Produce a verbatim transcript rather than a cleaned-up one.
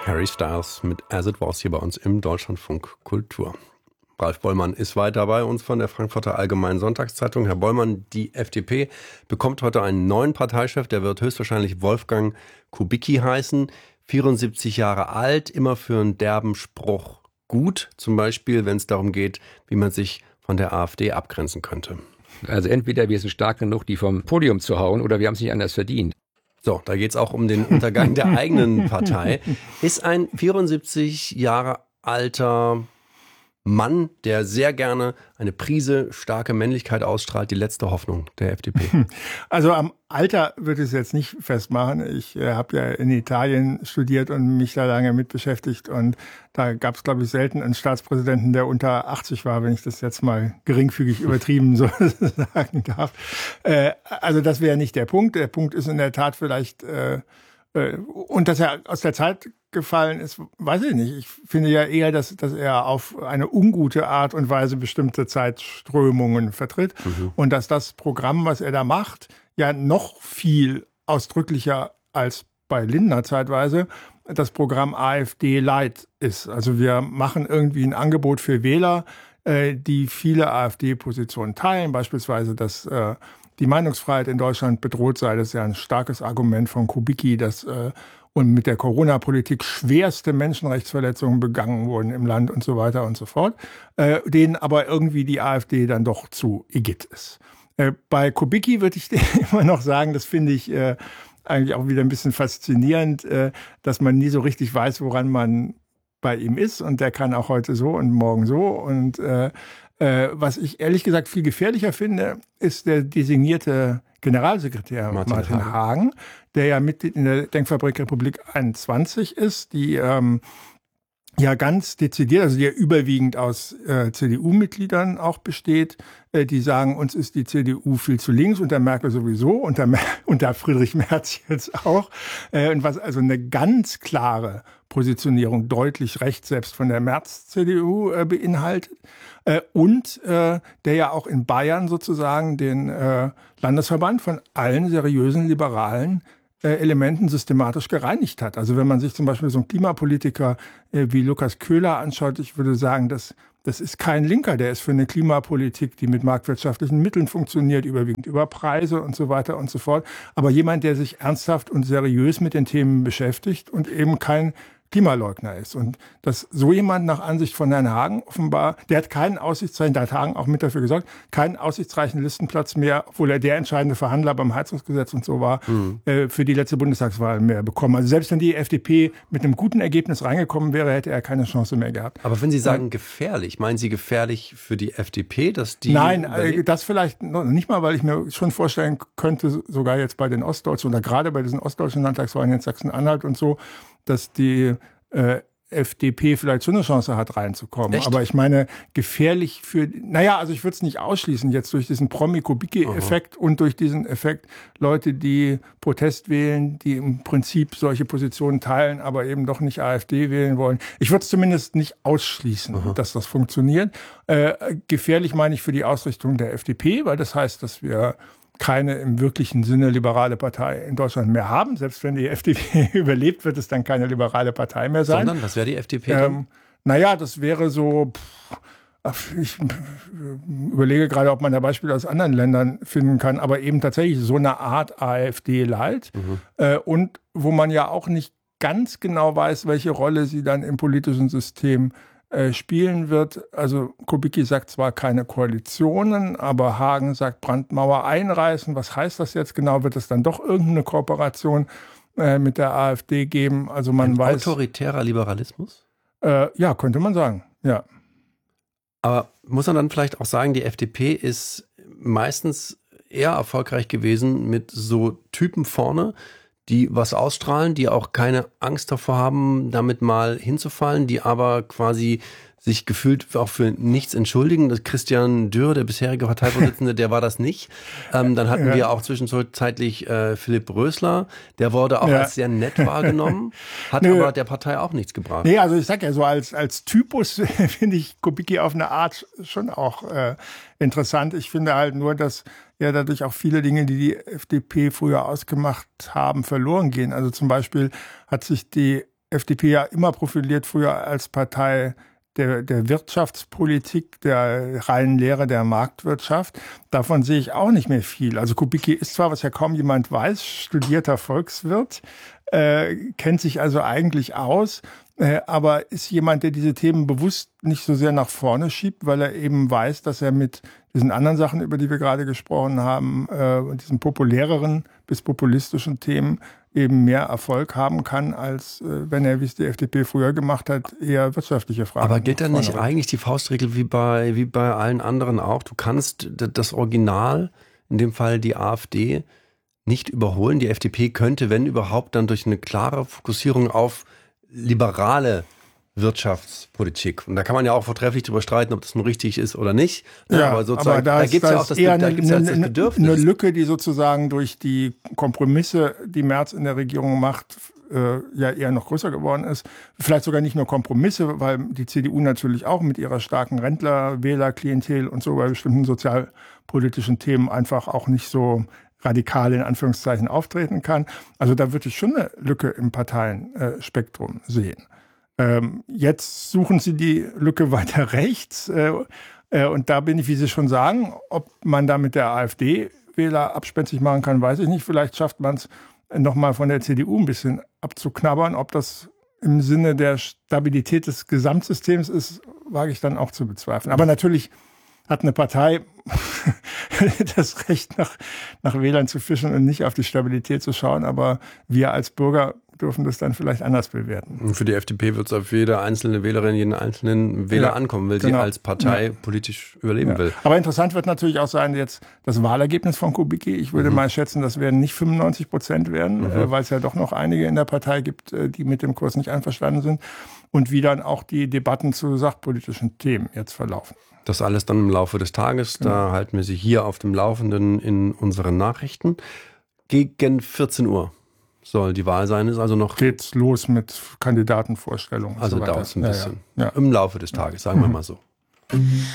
Harry Styles mit As It Was hier bei uns im Deutschlandfunk Kultur. Ralf Bollmann ist weiter bei uns von der Frankfurter Allgemeinen Sonntagszeitung. Herr Bollmann, die F D P bekommt heute einen neuen Parteichef. Der wird höchstwahrscheinlich Wolfgang Kubicki heißen. vierundsiebzig Jahre alt, immer für einen derben Spruch gut. Zum Beispiel, wenn es darum geht, wie man sich von der AfD abgrenzen könnte. Also entweder wir sind stark genug, die vom Podium zu hauen, oder wir haben es nicht anders verdient. So, da geht es auch um den Untergang der eigenen Partei. Ist ein vierundsiebzig Jahre alter Mann, der sehr gerne eine Prise starke Männlichkeit ausstrahlt, die letzte Hoffnung der F D P? Also am Alter würde ich es jetzt nicht festmachen. Ich äh, habe ja in Italien studiert und mich da lange mit beschäftigt. Und da gab es, glaube ich, selten einen Staatspräsidenten, der unter achtzig war, wenn ich das jetzt mal geringfügig übertrieben so sagen darf. Äh, also das wäre nicht der Punkt. Der Punkt ist in der Tat vielleicht, äh, äh, und dass er aus der Zeit gefallen ist, weiß ich nicht. Ich finde ja eher, dass, dass er auf eine ungute Art und Weise bestimmte Zeitströmungen vertritt. Mhm. Und dass das Programm, was er da macht, ja noch viel ausdrücklicher als bei Lindner zeitweise das Programm AfD Light ist. Also wir machen irgendwie ein Angebot für Wähler, äh, die viele AfD-Positionen teilen, beispielsweise, dass äh, die Meinungsfreiheit in Deutschland bedroht sei. Das ist ja ein starkes Argument von Kubicki, dass äh, und mit der Corona-Politik schwerste Menschenrechtsverletzungen begangen wurden im Land und so weiter und so fort, äh, denen aber irgendwie die AfD dann doch zu igitt ist. Äh, bei Kubicki würde ich immer noch sagen, das finde ich äh, eigentlich auch wieder ein bisschen faszinierend, äh, dass man nie so richtig weiß, woran man bei ihm ist. Und der kann auch heute so und morgen so. Und äh, äh, was ich ehrlich gesagt viel gefährlicher finde, ist der designierte Generalsekretär Martin, Martin Hagen. Hagen, der ja Mitglied in der Denkfabrik Republik einundzwanzig ist, die ähm, ja ganz dezidiert, also die ja überwiegend aus äh, C D U-Mitgliedern auch besteht, äh, die sagen, uns ist die C D U viel zu links, unter Merkel sowieso, unter, Mer- unter Friedrich Merz jetzt auch. Äh, und was also eine ganz klare Positionierung deutlich rechts selbst von der Merz-C D U äh, beinhaltet. Äh, und äh, der ja auch in Bayern sozusagen den äh, Landesverband von allen seriösen liberalen äh, Elementen systematisch gereinigt hat. Also wenn man sich zum Beispiel so einen Klimapolitiker äh, wie Lukas Köhler anschaut, ich würde sagen, das, das ist kein Linker, der ist für eine Klimapolitik, die mit marktwirtschaftlichen Mitteln funktioniert, überwiegend über Preise und so weiter und so fort. Aber jemand, der sich ernsthaft und seriös mit den Themen beschäftigt und eben kein Klimaleugner ist. Und dass so jemand nach Ansicht von Herrn Hagen offenbar, der hat keinen aussichtsreichen, da hat Hagen auch mit dafür gesorgt, keinen aussichtsreichen Listenplatz mehr, obwohl er der entscheidende Verhandler beim Heizungsgesetz und so war, mhm. äh, für die letzte Bundestagswahl mehr bekommen. Also selbst wenn die F D P mit einem guten Ergebnis reingekommen wäre, hätte er keine Chance mehr gehabt. Aber wenn Sie sagen ja. gefährlich, meinen Sie gefährlich für die F D P, dass die... Nein, äh, das vielleicht noch nicht mal, weil ich mir schon vorstellen könnte, sogar jetzt bei den Ostdeutschen oder gerade bei diesen ostdeutschen Landtagswahlen in Sachsen-Anhalt und so, dass die äh, F D P vielleicht so eine Chance hat, reinzukommen. Echt? Aber ich meine, gefährlich für, naja, also ich würde es nicht ausschließen, jetzt durch diesen Promi-Kubicki-Effekt und durch diesen Effekt, Leute, die Protest wählen, die im Prinzip solche Positionen teilen, aber eben doch nicht AfD wählen wollen. Ich würde es zumindest nicht ausschließen, Aha. dass das funktioniert. Äh, gefährlich meine ich für die Ausrichtung der F D P, weil das heißt, dass wir keine im wirklichen Sinne liberale Partei in Deutschland mehr haben. Selbst wenn die F D P überlebt, wird es dann keine liberale Partei mehr sein. Sondern, was wäre die F D P ähm, Naja, das wäre so, pff, ich überlege gerade, ob man da Beispiele aus anderen Ländern finden kann, aber eben tatsächlich so eine Art AfD-Light mhm. äh, und wo man ja auch nicht ganz genau weiß, welche Rolle sie dann im politischen System Äh, spielen wird. Also Kubicki sagt zwar keine Koalitionen, aber Hagen sagt Brandmauer einreißen. Was heißt das jetzt genau? Wird es dann doch irgendeine Kooperation äh, mit der AfD geben? Also man Ein weiß. Autoritärer Liberalismus? Äh, ja, könnte man sagen, ja. Aber muss man dann vielleicht auch sagen, die F D P ist meistens eher erfolgreich gewesen mit so Typen vorne, die was ausstrahlen, die auch keine Angst davor haben, damit mal hinzufallen, die aber quasi sich gefühlt auch für nichts entschuldigen. Das Christian Dürr, der bisherige Parteivorsitzende, der war das nicht. Ähm, dann hatten ja. wir auch zwischenzeitlich äh, Philipp Rösler, der wurde auch ja. als sehr nett wahrgenommen, hat Nö. aber der Partei auch nichts gebracht. Nee, also ich sag ja so, als, als Typus finde ich Kubicki auf eine Art schon auch äh, interessant. Ich finde halt nur, dass ja dadurch auch viele Dinge, die die F D P früher ausgemacht haben, verloren gehen. Also zum Beispiel hat sich die F D P ja immer profiliert früher als Partei der, der Wirtschaftspolitik, der reinen Lehre der Marktwirtschaft. Davon sehe ich auch nicht mehr viel. Also Kubicki ist zwar, was ja kaum jemand weiß, studierter Volkswirt, äh, kennt sich also eigentlich aus, äh, aber ist jemand, der diese Themen bewusst nicht so sehr nach vorne schiebt, weil er eben weiß, dass er mit diesen anderen Sachen, über die wir gerade gesprochen haben, äh, diesen populäreren bis populistischen Themen eben mehr Erfolg haben kann, als äh, wenn er, wie es die F D P früher gemacht hat, eher wirtschaftliche Fragen. Aber gilt dann nicht rückt. eigentlich die Faustregel wie bei, wie bei allen anderen auch? Du kannst das Original, in dem Fall die AfD, nicht überholen. Die F D P könnte, wenn überhaupt, dann durch eine klare Fokussierung auf liberale Wirtschaftspolitik. Und da kann man ja auch vortrefflich drüber streiten, ob das nun richtig ist oder nicht. Ja, aber sozusagen, aber da, da ist, gibt es ja auch das, eher da gibt's eine, ja das Bedürfnis. Eine Lücke, die sozusagen durch die Kompromisse, die Merz in der Regierung macht, äh, ja eher noch größer geworden ist. Vielleicht sogar nicht nur Kompromisse, weil die C D U natürlich auch mit ihrer starken Rentler-Wähler-Klientel und so bei bestimmten sozialpolitischen Themen einfach auch nicht so radikal in Anführungszeichen auftreten kann. Also da würde ich schon eine Lücke im Parteienspektrum sehen. Ähm, jetzt suchen sie die Lücke weiter rechts. Äh, äh, und da bin ich, wie Sie schon sagen, ob man da mit der AfD Wähler abspenstig machen kann, weiß ich nicht. Vielleicht schafft man es nochmal von der C D U ein bisschen abzuknabbern. Ob das im Sinne der Stabilität des Gesamtsystems ist, wage ich dann auch zu bezweifeln. Aber natürlich hat eine Partei das Recht, nach, nach Wählern zu fischen und nicht auf die Stabilität zu schauen. Aber wir als Bürger dürfen das dann vielleicht anders bewerten. Und für die F D P wird es auf jede einzelne Wählerin, jeden einzelnen Wähler ja, ankommen, weil genau. sie als Partei ja. politisch überleben ja. will. Aber interessant wird natürlich auch sein, jetzt das Wahlergebnis von Kubicki. Ich würde mhm. mal schätzen, das werden nicht fünfundneunzig Prozent werden, mhm. äh, weil es ja doch noch einige in der Partei gibt, äh, die mit dem Kurs nicht einverstanden sind. Und wie dann auch die Debatten zu sachpolitischen Themen jetzt verlaufen. Das alles dann im Laufe des Tages. Genau. Da halten wir Sie hier auf dem Laufenden in unseren Nachrichten. Gegen vierzehn Uhr soll die Wahl sein. Ist also noch. Geht's los mit Kandidatenvorstellungen. Also so dauert es ein bisschen. Ja, ja. Ja. Im Laufe des Tages, sagen wir mal so.